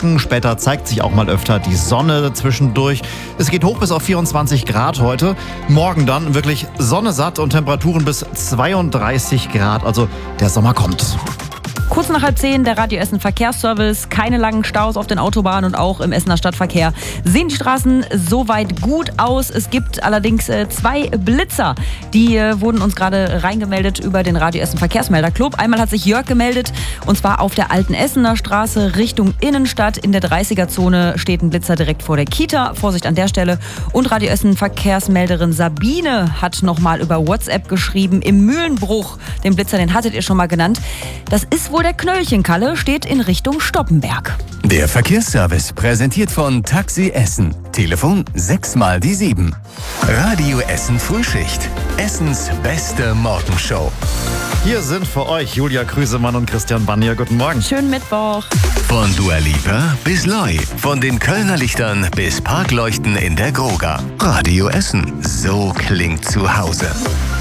Wolken. Später zeigt sich auch mal öfter die Sonne zwischendurch. Es geht hoch bis auf 24 Grad heute. Morgen dann wirklich Sonne satt und Temperaturen bis 32 Grad. Also der Sommer kommt. Kurz nach 9:30 der Radio Essen Verkehrsservice. Keine langen Staus auf den Autobahnen und auch im Essener Stadtverkehr sehen die Straßen soweit gut aus. Es gibt allerdings 2 Blitzer. Die wurden uns gerade reingemeldet über den Radio Essen Verkehrsmelderclub. Einmal hat sich Jörg gemeldet und zwar auf der Alten Essener Straße Richtung Innenstadt. In der 30er-Zone steht ein Blitzer direkt vor der Kita. Vorsicht an der Stelle. Und Radio Essen Verkehrsmelderin Sabine hat nochmal über WhatsApp geschrieben. Im Mühlenbruch, den Blitzer, den hattet ihr schon mal genannt. Das ist wohl der Knöllchenkalle, steht in Richtung Stoppenberg. Der Verkehrsservice präsentiert von Taxi Essen. Telefon 6x7. Radio Essen Frühschicht. Essens beste Morgenshow. Hier sind für euch Julia Krüsemann und Christian Bannier. Guten Morgen. Schönen Mittwoch. Von Dua Lipa bis Loi. Von den Kölner Lichtern bis Parkleuchten in der Groga. Radio Essen. So klingt zu Hause.